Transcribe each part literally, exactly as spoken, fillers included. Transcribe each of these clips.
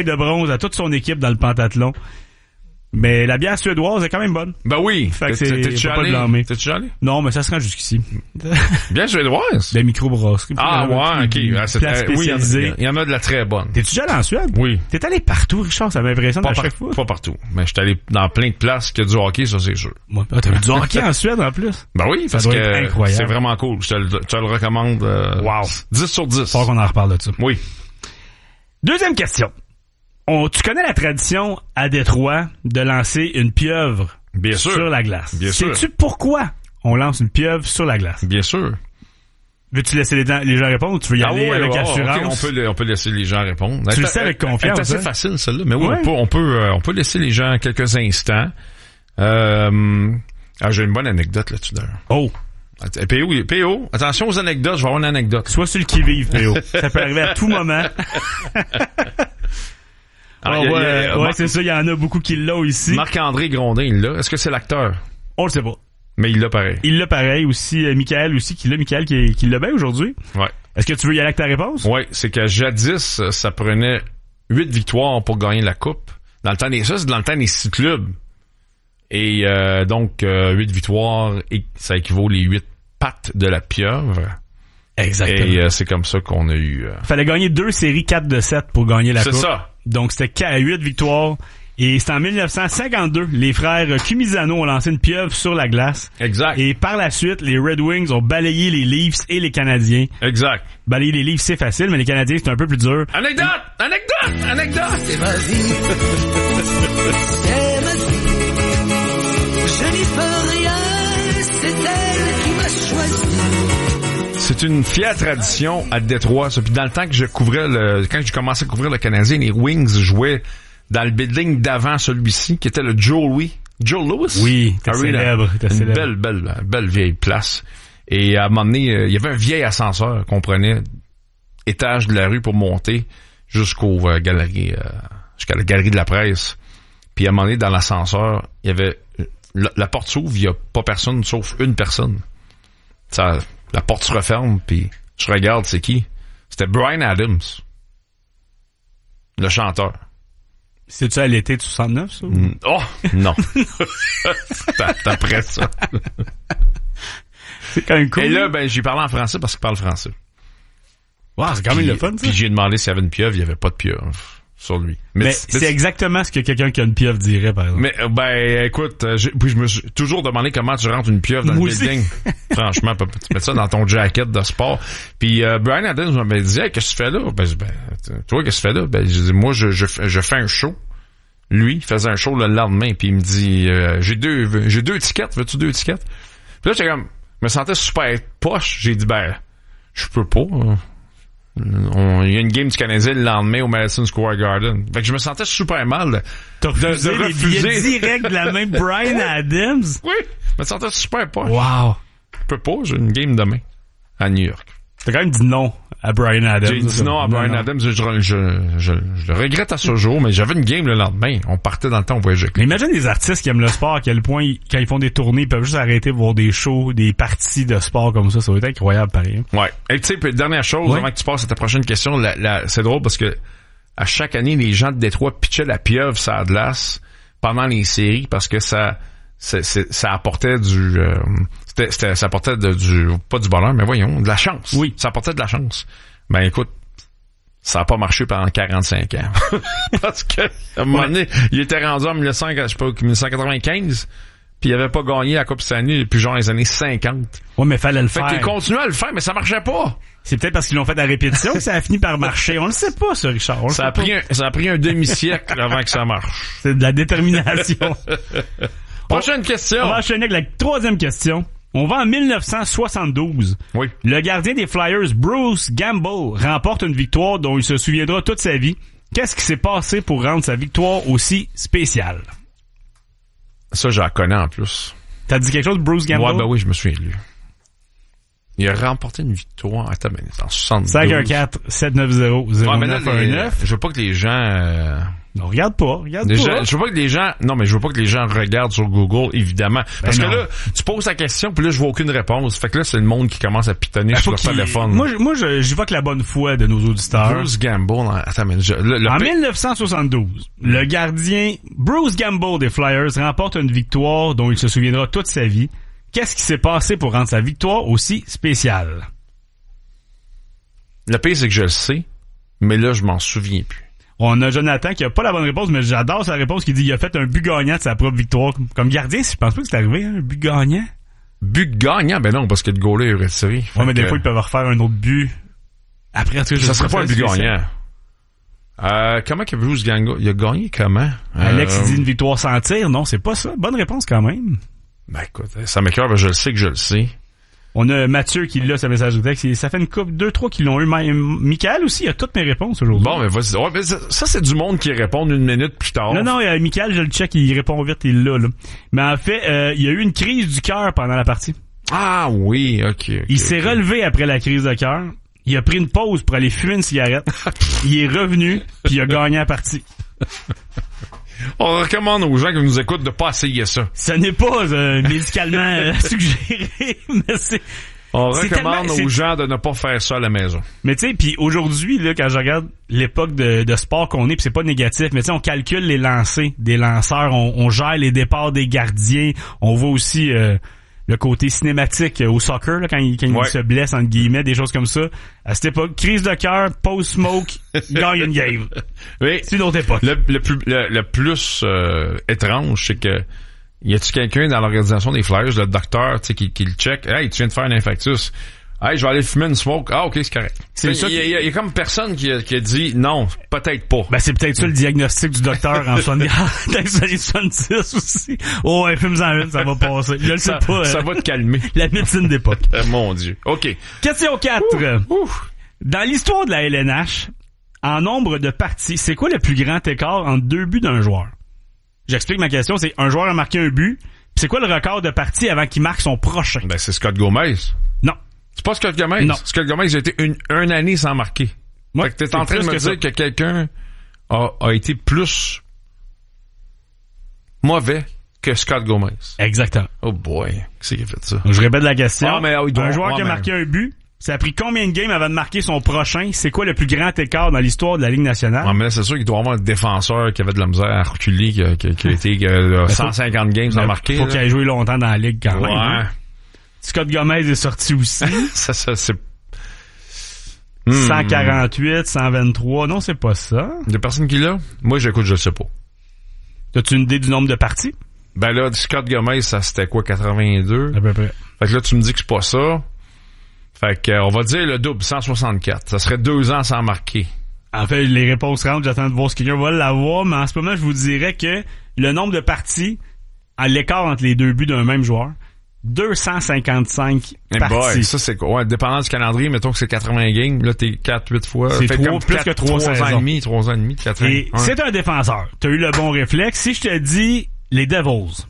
de bronze à toute son équipe dans le pentathlon. Mais la bière suédoise est quand même bonne. Ben oui. Fait que c'est, T'es-tu pas allé? blâmer. T'es-tu allé? Non, mais ça se rend jusqu'ici. Bien suédoise? Des microbrasseries. Ah ouais, ok. Ah, c'est Place très, oui, spécialisée. il y en a de la très bonne. T'es-tu déjà allé en Suède? Oui. T'es allé partout, Richard, ça m'impressionne Pas, à par, chaque fois. pas partout. Mais je suis allé dans plein de places qui a du hockey, ça c'est sûr. Moi, ah, t'as vu du hockey en Suède en plus? Ben oui, parce doit que être incroyable. c'est vraiment cool. Je te, le- je te le recommande. Euh, Wow. dix sur dix. Faut qu'on en reparle de ça. Oui. Deuxième question. On, tu connais la tradition à Détroit de lancer une pieuvre Bien sûr. sur la glace. Bien sûr. Sais-tu pourquoi on lance une pieuvre sur la glace? Bien sûr. Veux-tu laisser les, gens- les gens répondre ou tu veux y Ah aller ouais, avec ouais, assurance? ok, on peut, on peut laisser les gens répondre. Tu le Elle- sais avec elle- confiance, Elle est assez hein? facile, celle-là. Mais oui, Ouais. on peut, on peut, euh, on peut laisser les gens quelques instants. Euh, ah, j'ai une bonne anecdote là-dessus d'ailleurs. Oh! Att- P O, P O, attention aux anecdotes, je vais avoir une anecdote. Sois sur le qui-vive, P O. Ça peut arriver à tout moment. Ah, Ah, y a- ouais, y a- ouais, Marc- c'est ça, il y en a beaucoup qui l'ont ici. Marc-André Grondin, il l'a. Est-ce que c'est l'acteur? On le sait pas. Mais il l'a pareil. Il l'a pareil aussi, euh, Michael aussi, qui l'a, Michael qui, qui l'a bien aujourd'hui. Ouais. Est-ce que tu veux y aller avec ta réponse? Ouais, c'est que jadis, ça prenait huit victoires pour gagner la coupe. Dans le temps des, ça, c'est dans le temps des six clubs. Et, euh, donc, euh, huit victoires, et ça équivaut les huit pattes de la pieuvre. Exactement. Et euh, c'est comme ça qu'on a eu... euh, Fallait gagner deux séries quatre de sept pour gagner la C'est coupe. ça. Donc, c'était huit victoires. Et c'est en dix-neuf cent cinquante-deux, les frères Cumizano ont lancé une pieuvre sur la glace. Exact. Et par la suite, les Red Wings ont balayé les Leafs et les Canadiens. Exact. Balayer les Leafs, c'est facile, mais les Canadiens, c'est un peu plus dur. Anecdote! Anecdote! Anecdote! C'est ma vie. C'est ma vie. Je n'y peux rien. C'est elle qui m'a choisi. C'est une fière tradition à Détroit, ça. Puis dans le temps que je couvrais le, quand j'ai commencé à couvrir le Canadien, les Wings jouaient dans le building d'avant celui-ci, qui était le Joe Louis. Joe Louis? Oui, t'es Arena. célèbre, t'es Une célèbre. belle, belle, belle vieille place. Et à un moment donné, euh, il y avait un vieil ascenseur qu'on prenait étage de la rue pour monter jusqu'au euh, galerie, euh, jusqu'à la galerie de la presse. Puis à un moment donné, dans l'ascenseur, il y avait la, la porte s'ouvre, il y a pas personne sauf une personne. Ça, la porte se referme, puis je regarde, c'est qui? C'était Bryan Adams, le chanteur. C'est-tu à l'été de soixante-neuf, ça? Mm. Oh, non. C'est après ça. C'est quand même cool. Et là, ben, j'ai parlé en français parce qu'il parle français. Wow, c'est quand même Puis- le fun, ça. Puis j'ai demandé s'il y avait une pieuvre, il n'y avait pas de pieuvre sur lui. Mais c- c'est exactement ce que quelqu'un qui a une pieuvre dirait, par exemple. Mais, euh, ben, écoute, euh, j'ai- puis je me suis toujours demandé comment tu rentres une pieuvre dans Moi le aussi. building. Franchement, tu mets ça dans ton jacket de sport. Puis euh, Bryan Adams m'avait dit, hey, qu'est-ce que tu fais là? Ben, je dis, ben, toi, qu'est-ce que tu fais là? Ben, j'ai dit, moi, je, je, fais- je fais un show. Lui, il faisait un show le lendemain, puis il me dit, euh, j'ai deux, j'ai deux étiquettes, veux-tu deux étiquettes? Puis là, j'étais comme, je me sentais super poche. J'ai dit, ben, je peux pas. hein. On- Il y a une game du Canadien le lendemain au Madison Square Garden. Fait que je me sentais super mal. T'as refusé de les billets refuser. directs de la même Bryan Adams? Oui, je me sentais super poche. Wow. Je peux pas, j'ai une game demain à New York. T'as quand même dit non à Bryan Adams. J'ai dit non à Bryan Adams, je, je, je, je, je le regrette à ce jour, mais j'avais une game le lendemain. On partait dans le temps, on voyageait. Mais imagine des artistes qui aiment le sport, à quel point, ils- quand ils font des tournées, ils peuvent juste arrêter de voir des shows, des parties de sport comme ça. Ça va être incroyable, pareil. Ouais. Et tu sais, puis dernière chose, Ouais. avant que tu passes à ta prochaine question, la, la, c'est drôle parce que à chaque année, les gens de Détroit pitchaient la pieuvre sur la glace pendant les séries parce que ça, c'est, c'est, ça apportait du, euh, c'était, c'était, ça apportait de, du, pas du bonheur, mais voyons, de la chance. Oui. Ça apportait de la chance. Ben écoute, ça a pas marché pendant quarante-cinq ans. Parce que, à un moment donné, il était rendu en mille neuf cents, je sais pas, mille neuf cent quatre-vingt-quinze, puis il avait pas gagné la Coupe Stanley depuis genre les années cinquante. Ouais, mais fallait le Fait faire. qu'il continuait à le faire, mais ça marchait pas. C'est peut-être parce qu'ils l'ont fait à répétition que ça a fini par marcher. On le sait pas, ça, Richard. On le Ça a sait pris pas. un, ça a pris un demi-siècle avant que ça marche. C'est de la détermination. Prochaine question. On va enchaîner avec la troisième question. On va en mille neuf cent soixante-douze. Oui. Le gardien des Flyers, Bruce Gamble, remporte une victoire dont il se souviendra toute sa vie. Qu'est-ce qui s'est passé pour rendre sa victoire aussi spéciale? Ça, je la connais en plus. T'as dit quelque chose, Bruce Gamble? Ouais, ben oui, je me souviens de lui. Il a remporté une victoire. Attends, mais en soixante-douze. cinq un quatre sept neuf zéro zéro Ouais, mais là, neuf un les- neuf. je veux pas que les gens... Euh, Non, regarde pas, regarde Les pas. gens, je veux pas que les gens, non, mais je veux pas que les gens regardent sur Google, évidemment. Parce Ben que non. là, tu poses la question, puis là, je vois aucune réponse. Fait que là, c'est le monde qui commence à pitonner Ben, sur faut leur qu'il- téléphone. Moi, je- moi, je- j'y vois que la bonne foi de nos auditeurs. Bruce Gamble, hein, attends, mais je, le, le En pi- dix-neuf cent soixante-douze, le gardien Bruce Gamble des Flyers remporte une victoire dont il se souviendra toute sa vie. Qu'est-ce qui s'est passé pour rendre sa victoire aussi spéciale? le pire, c'est que je le sais, mais là, je m'en souviens plus. On a Jonathan qui a pas la bonne réponse, mais j'adore sa réponse qui dit qu'il a fait un but gagnant de sa propre victoire. Comme gardien, je pense pas que c'est arrivé, hein, un but gagnant. But gagnant, ben non, parce que le goaler est retiré. Ouais, Fait mais des que- fois, ils peuvent refaire un autre but. Après, tu sais, je ça sais serait pas un but spécial. gagnant. Euh, comment que Bruce Gamble, il a gagné comment? Alex, Euh, il dit une victoire sans tir. Non, c'est pas ça. Bonne réponse quand même. Ben écoute, ça m'écoeure, ben je le sais que je le sais. On a Mathieu qui l'a, sa message de texte. Ça fait une couple, deux, trois qui l'ont eu. Même Michael aussi, il a toutes mes réponses aujourd'hui. Bon, mais vas-y. Ouais, mais ça, ça, c'est du monde qui répond une minute plus tard. Non, non, euh, Michael, je le check, il répond vite, il l'a, là. Mais en fait, euh, il y a eu une crise du cœur pendant la partie. Ah oui, ok. okay Il s'est ok. relevé après la crise de cœur. Il a pris une pause pour aller fumer une cigarette. Il est revenu, puis il a gagné la partie. On recommande aux gens qui nous écoutent de pas essayer ça. Ce n'est pas euh, médicalement euh, suggéré, mais c'est... On C'est recommande tellement- aux c'est- gens de ne pas faire ça à la maison. Mais tu sais, puis aujourd'hui, là, quand je regarde l'époque de, de sport qu'on est, puis c'est pas négatif, mais tu sais, on calcule les lancers des lanceurs, on, on gère les départs des gardiens, on voit aussi euh, le côté cinématique euh, au soccer, là, quand il, quand il Ouais. se blesse, entre guillemets, des choses comme ça. À cette époque, crise de cœur, pause smoke, gagne une game. Oui. C'est une autre époque. Le, le plus, le, le plus euh, étrange, c'est que y a-tu quelqu'un dans l'organisation des Flyers, le docteur, tu sais, qui, qui le check, hey, tu viens de faire un infarctus. Hey, je vais aller fumer une smoke. Ah, ok, c'est correct. C'est Il ça y, a- qui- il y a- il y a comme personne qui a, qui a dit non, peut-être pas. Ben, c'est peut-être ça le diagnostic du docteur en soixante-dix. Dans les années soixante-dix aussi. Oh, ouais, fume-en une, ça va passer. Je le sais ça, pas. ça euh, va te calmer. La médecine d'époque. Euh, mon Dieu. OK. Question quatre. Ouf. Dans l'histoire de la L N H, en nombre de parties, c'est quoi le plus grand écart entre deux buts d'un joueur? J'explique ma question, c'est un joueur a marqué un but, puis c'est quoi le record de parties avant qu'il marque son prochain? Ben, c'est Scott Gomez. Non. C'est pas Scott Gomez. Non. Scott Gomez a été une, une année sans marquer. Ouais, fait que t'es c'est en train de plus me que ça. dire que quelqu'un a, a été plus mauvais que Scott Gomez. Exactement. Oh boy. Qui c'est qui a fait ça? Donc, je répète la question. Ah, mais, ah, oui, donc, un joueur ah, qui a mais- marqué un but, ça a pris combien de games avant de marquer son prochain? C'est quoi le plus grand écart dans l'histoire de la Ligue nationale? Ah, mais là, c'est sûr qu'il doit y avoir un défenseur qui avait de la misère à reculer, qui a, qui a- qui a été euh, cent cinquante games sans Ben, marquer. Faut là. qu'il ait joué longtemps dans la Ligue quand même. Ouais. hein. Scott Gomez est sorti aussi. ça, ça, c'est... Hmm. cent quarante-huit, cent vingt-trois. Non, c'est pas ça. Des personnes qui l'ont? Moi, j'écoute, je sais pas. T'as-tu une idée du nombre de parties? Ben là, Scott Gomez, ça c'était quoi, quatre-vingt-deux? À peu près. Fait que là, tu me dis que c'est pas ça. Fait que, euh, on va dire le double, cent soixante-quatre. Ça serait deux ans sans marquer. En fait, les réponses rentrent, j'attends de voir si quelqu'un va l'avoir, mais en ce moment, je vous dirais que le nombre de parties, à l'écart entre les deux buts d'un même joueur, deux cent cinquante-cinq Eh parties. boy, ça c'est quoi? Ouais, dépendant du calendrier, mettons que c'est quatre-vingts games, là t'es quatre, huit fois. C'est Fait trois- comme plus quatre- que trois trois ans saisons. et demi, trois ans et demi, quatre ans. Et Ouais. c'est un défenseur. T'as eu le bon réflexe. Si je te dis les Devils,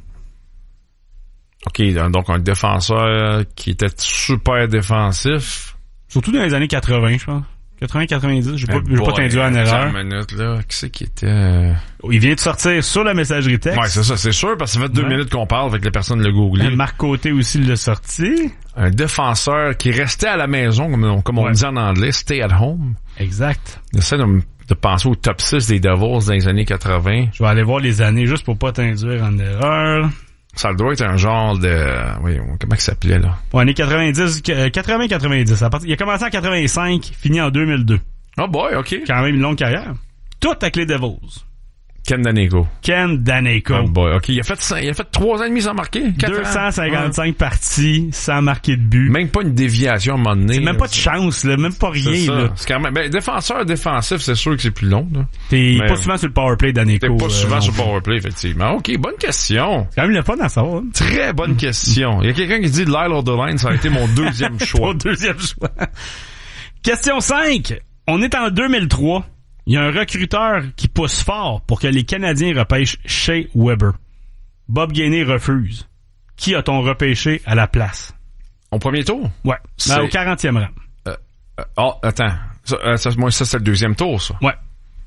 OK, donc un défenseur qui était super défensif. surtout dans les années quatre-vingts, je pense. quatre-vingts quatre-vingt-dix, je vais pas, Eh je vais pas boy, t'induire en attends erreur. une minute, là. Qui c'est qui était... euh, Il vient de sortir sur la messagerie texte. Ouais, c'est ça, c'est sûr, parce que ça fait deux Ouais. minutes qu'on parle, fait que les personnes le googlent. Marc Côté aussi l'a sorti. Un défenseur qui restait à la maison, comme on, comme on Ouais. dit en anglais, stay at home. Exact. J'essaie de, me- de penser au top six des Devils dans les années quatre-vingts. Je vais aller voir les années juste pour pas t'induire en erreur. Ça doit être un genre de... Oui, comment il s'appelait, là? Bon, années quatre-vingt-dix, quatre-vingts quatre-vingt-dix. À partir- Il a commencé en quatre-vingt-cinq, fini en deux mille deux. Oh boy, OK. Quand même une longue carrière. Tout avec les Devils. Ken Daneyko. Ken Daneyko. Oh boy, OK. Il a fait, cinq- il a fait trois ans et demi sans marquer. Quatre deux cent ans. cinquante-cinq parties sans marquer de but. Ouais. Même pas une déviation à un moment donné. C'est même là. pas de chance, là, même pas C'est rien. ça. Là. C'est quand même... Ben, défenseur défensif, c'est sûr que c'est plus long, là. T'es Mais- pas souvent sur le powerplay Daneyko. T'es pas euh, souvent non sur plus. Powerplay, effectivement. OK, bonne question. C'est quand même le fun à savoir. hein. Très bonne question. Il y a quelqu'un qui dit Lyle O'Doline, ça a été mon deuxième choix. Ton deuxième choix. Question cinq. On est en deux mille trois. Il y a un recruteur qui pousse fort pour que les Canadiens repêchent Shea Weber. Bob Gainey refuse. Qui a-t-on repêché à la place? Au premier tour? Ouais. C'est- Au quarantième rang. Euh, oh, attends. Ça, euh, ça, moi, ça, c'est le deuxième tour, ça. Ouais.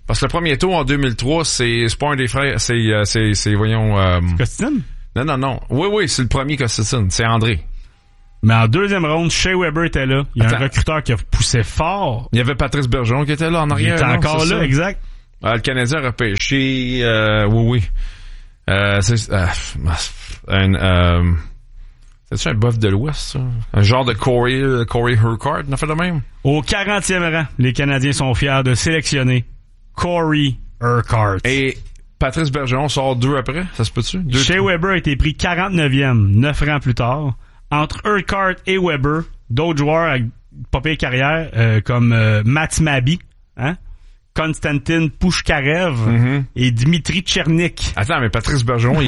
Parce que le premier tour en deux mille trois, c'est, c'est pas un des frères, c'est, euh, c'est, c'est, voyons, euh... Costine? Non, non, non. Oui, oui, c'est le premier Costine. C'est André. Mais en deuxième ronde, Shea Weber était là. Il y a Attends. un recruteur qui a poussé fort. Il y avait Patrice Bergeron qui était là en Il arrière. était non, encore c'est là, ça? exact. Euh, le Canadien a repêché, euh, oui, oui. Euh, c'est, euh, un, euh, c'est-tu un boeuf de l'Ouest, ça? Un genre de Corey, euh, Corey Urquhart, on a fait le même? Au quarantième rang, les Canadiens sont fiers de sélectionner Corey Urquhart. Et Patrice Bergeron sort deux après, ça se peut-tu? Deux, Shea trois. Weber a été pris quarante-neuvième, neuf rangs plus tard. Entre Urquhart et Weber, d'autres joueurs avec pas pire carrière, euh, comme euh, Matt Maby, hein? Konstantin Pushkarev Mm-hmm. et Dmitri Tchernik. Attends, mais Patrice Bergeron, il